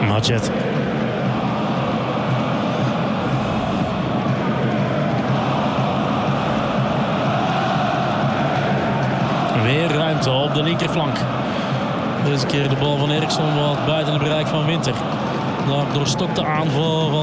Madjet. Weer ruimte op de linkerflank. Deze keer de bal van Eriksson wat buiten het bereik van Winter. Daardoor stokt de aanval van